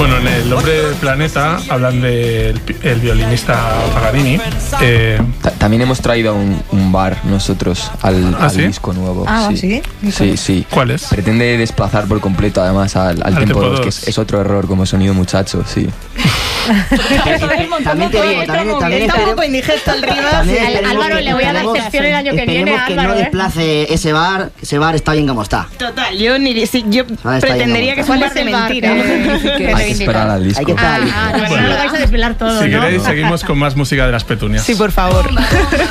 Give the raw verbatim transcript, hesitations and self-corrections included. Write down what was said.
Bueno, en El Hombre del Planeta hablan del el violinista Paganini. Eh, Ta- También hemos traído un, un bar nosotros al, ¿Ah, al sí? disco nuevo. Ah, sí. ¿sí? Sí, sí. ¿Cuál es? Pretende desplazar por completo además al, al Al tempo tempo dos, que dos. es, es otro error como sonido muchacho, sí. También te digo, también, también Está un espere- poco indigesto el Rivas. también Al- esperemos Álvaro, que- le voy a dar esperemos- sección el año que viene esperemos a que Álvaro, no ¿eh? desplace ese bar, ese bar está bien como está. Total, yo ni si, yo Ah, está pretendería bien, que es ¿Cuál un es bar de el bar? mentira. Que- que Hay que esperar al disco. Hay que estar ahí. Ah, ah, no, no lo vais a desvelar todo, Si ¿no? queréis, seguimos con más música de las Petunias. Sí, por favor.